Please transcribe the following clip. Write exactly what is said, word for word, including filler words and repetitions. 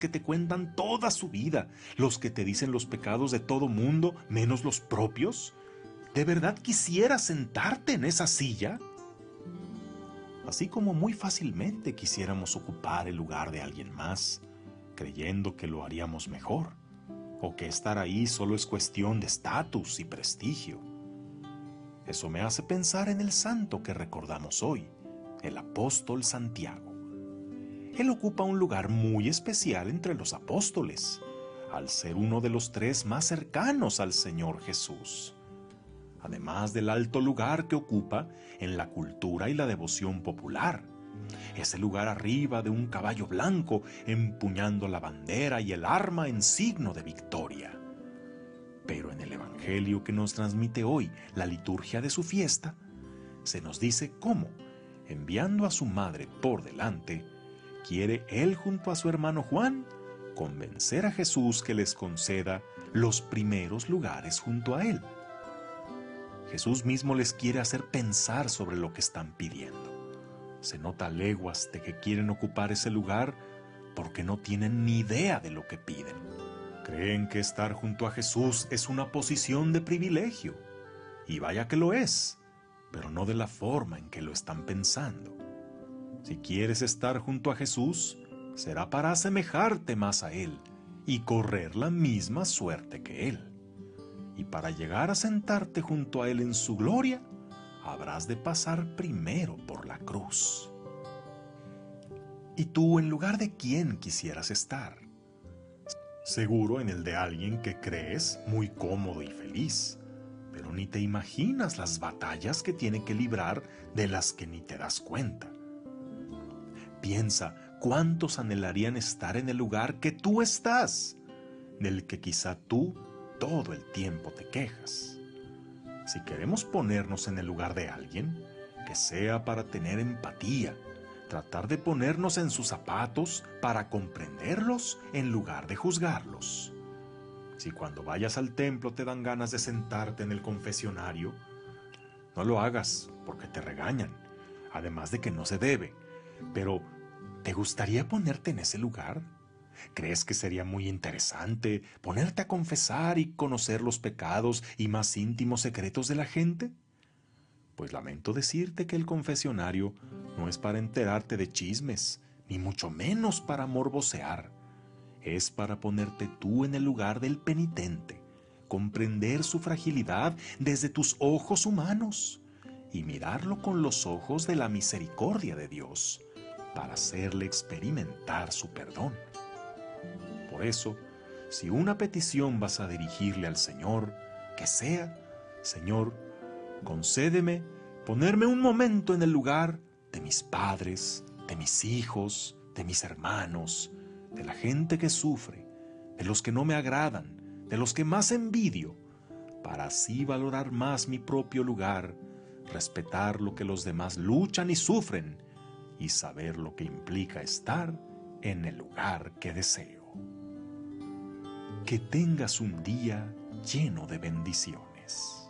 que te cuentan toda su vida, los que te dicen los pecados de todo mundo menos los propios? ¿De verdad quisieras sentarte en esa silla? Así como muy fácilmente quisiéramos ocupar el lugar de alguien más, creyendo que lo haríamos mejor, o que estar ahí solo es cuestión de estatus y prestigio. Eso me hace pensar en el santo que recordamos hoy, el apóstol Santiago. Él ocupa un lugar muy especial entre los apóstoles, al ser uno de los tres más cercanos al Señor Jesús. Además del alto lugar que ocupa en la cultura y la devoción popular. Ese lugar arriba de un caballo blanco, empuñando la bandera y el arma en signo de victoria. Pero en el Evangelio que nos transmite hoy la liturgia de su fiesta, se nos dice cómo, enviando a su madre por delante, quiere él junto a su hermano Juan convencer a Jesús que les conceda los primeros lugares junto a él. Jesús mismo les quiere hacer pensar sobre lo que están pidiendo. Se nota a leguas de que quieren ocupar ese lugar porque no tienen ni idea de lo que piden. Creen que estar junto a Jesús es una posición de privilegio. Y vaya que lo es, pero no de la forma en que lo están pensando. Si quieres estar junto a Jesús, será para asemejarte más a Él y correr la misma suerte que Él. Y para llegar a sentarte junto a Él en su gloria, habrás de pasar primero por la cruz. ¿Y tú en lugar de quién quisieras estar? Seguro en el de alguien que crees muy cómodo y feliz, pero ni te imaginas las batallas que tiene que librar de las que ni te das cuenta. Piensa cuántos anhelarían estar en el lugar que tú estás, del que quizá tú todo el tiempo te quejas. Si queremos ponernos en el lugar de alguien, que sea para tener empatía, tratar de ponernos en sus zapatos para comprenderlos en lugar de juzgarlos. Si cuando vayas al templo te dan ganas de sentarte en el confesionario, no lo hagas porque te regañan, además de que no se debe. Pero, ¿te gustaría ponerte en ese lugar? ¿Crees que sería muy interesante ponerte a confesar y conocer los pecados y más íntimos secretos de la gente? Pues lamento decirte que el confesionario no es para enterarte de chismes, ni mucho menos para morbosear. Es para ponerte tú en el lugar del penitente, comprender su fragilidad desde tus ojos humanos y mirarlo con los ojos de la misericordia de Dios, para hacerle experimentar su perdón. Por eso, si una petición vas a dirigirle al Señor, que sea: Señor, concédeme ponerme un momento en el lugar de mis padres, de mis hijos, de mis hermanos, de la gente que sufre, de los que no me agradan, de los que más envidio, para así valorar más mi propio lugar, respetar lo que los demás luchan y sufren, y saber lo que implica estar en el lugar que deseo. Que tengas un día lleno de bendiciones.